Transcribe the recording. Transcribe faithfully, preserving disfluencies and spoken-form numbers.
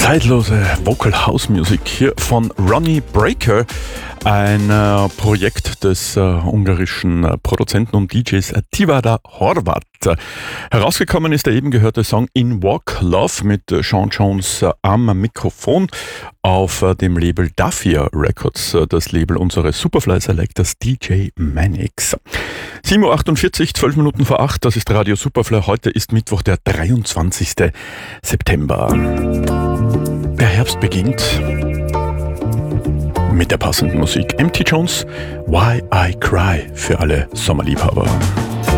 Zeitlose Vocal House Music hier von Ronnie Breaker, ein äh, Projekt des äh, ungarischen äh, Produzenten und D Js Tivada Horvat. Herausgekommen ist der eben gehörte Song In Walk Love mit äh, Sean Jones äh, am Mikrofon auf äh, dem Label Dafia Records, äh, das Label unseres Superfly Selectors D J Manix. sieben Uhr achtundvierzig, zwölf Minuten vor acht, das ist Radio Superfly. Heute ist Mittwoch, der dreiundzwanzigste September. Der Herbst beginnt mit der passenden Musik. M T Jones, Why I Cry für alle Sommerliebhaber.